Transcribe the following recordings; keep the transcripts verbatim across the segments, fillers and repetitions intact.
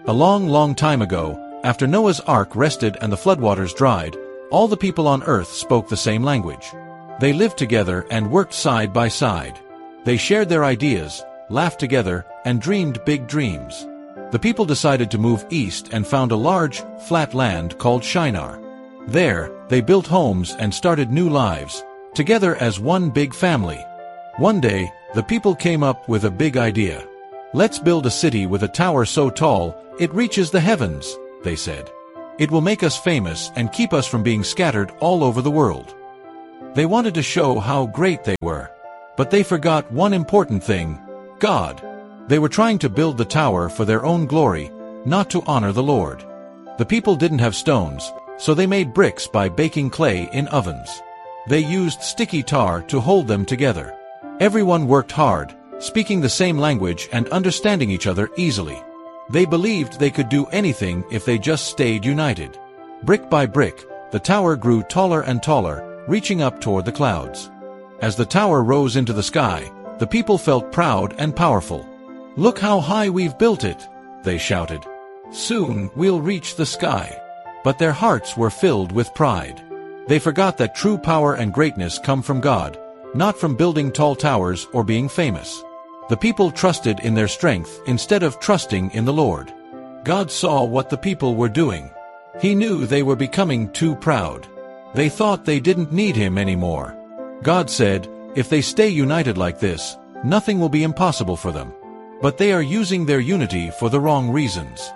A long, long time ago, after Noah's ark rested and the floodwaters dried, all the people on earth spoke the same language. They lived together and worked side by side. They shared their ideas, laughed together, and dreamed big dreams. The people decided to move east and found a large, flat land called Shinar. There, they built homes and started new lives, together as one big family. One day, the people came up with a big idea. "Let's build a city with a tower so tall, it reaches the heavens," they said. "It will make us famous and keep us from being scattered all over the world." They wanted to show how great they were. But they forgot one important thing: God. They were trying to build the tower for their own glory, not to honor the Lord. The people didn't have stones, so they made bricks by baking clay in ovens. They used sticky tar to hold them together. Everyone worked hard, speaking the same language and understanding each other easily. They believed they could do anything if they just stayed united. Brick by brick, the tower grew taller and taller, reaching up toward the clouds. As the tower rose into the sky, the people felt proud and powerful. "Look how high we've built it," they shouted. "Soon we'll reach the sky." But their hearts were filled with pride. They forgot that true power and greatness come from God, not from building tall towers or being famous. The people trusted in their strength instead of trusting in the Lord. God saw what the people were doing. He knew they were becoming too proud. They thought they didn't need Him anymore. God said, if they stay united like this, nothing will be impossible for them. But they are using their unity for the wrong reasons.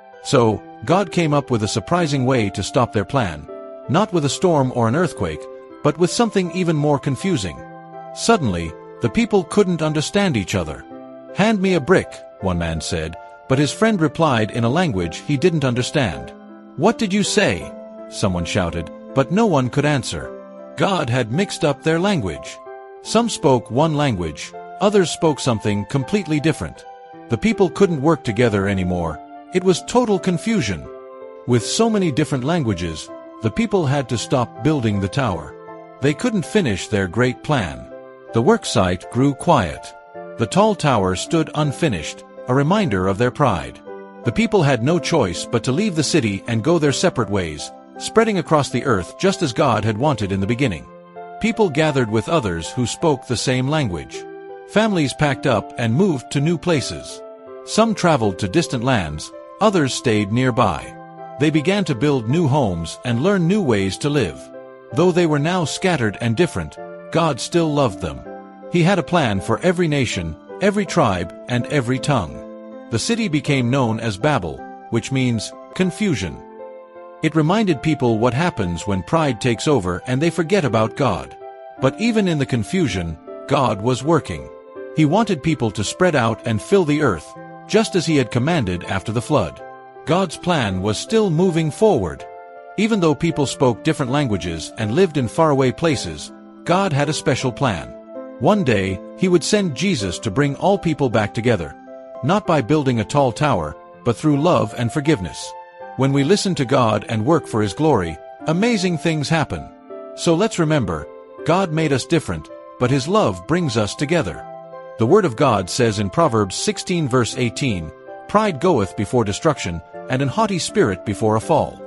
So, God came up with a surprising way to stop their plan, not with a storm or an earthquake, but with something even more confusing. Suddenly, the people couldn't understand each other. "Hand me a brick," one man said, but his friend replied in a language he didn't understand. "What did you say?" someone shouted, but no one could answer. God had mixed up their language. Some spoke one language, others spoke something completely different. The people couldn't work together anymore. It was total confusion. With so many different languages, the people had to stop building the tower. They couldn't finish their great plan. The work site grew quiet. The tall tower stood unfinished, a reminder of their pride. The people had no choice but to leave the city and go their separate ways, spreading across the earth just as God had wanted in the beginning. People gathered with others who spoke the same language. Families packed up and moved to new places. Some traveled to distant lands, others stayed nearby. They began to build new homes and learn new ways to live. Though they were now scattered and different, God still loved them. He had a plan for every nation, every tribe, and every tongue. The city became known as Babel, which means confusion. It reminded people what happens when pride takes over and they forget about God. But even in the confusion, God was working. He wanted people to spread out and fill the earth, just as He had commanded after the flood. God's plan was still moving forward. Even though people spoke different languages and lived in faraway places, God had a special plan. One day, He would send Jesus to bring all people back together, not by building a tall tower, but through love and forgiveness. When we listen to God and work for His glory, amazing things happen. So let's remember, God made us different, but His love brings us together. The Word of God says in Proverbs sixteen verse eighteen, "Pride goeth before destruction, and an haughty spirit before a fall."